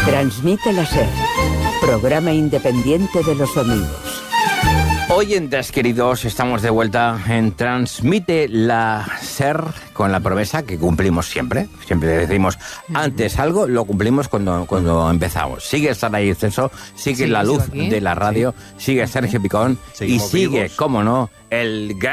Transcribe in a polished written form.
Transmite la SER, programa independiente de los domingos. Oyentes queridos, estamos de vuelta en Transmite la SER con la promesa que cumplimos siempre. Siempre decimos antes algo, lo cumplimos cuando empezamos. Sigue Sara Censo, sigue la luz de la radio, sigue Sergio Picón y sigue, cómo no, el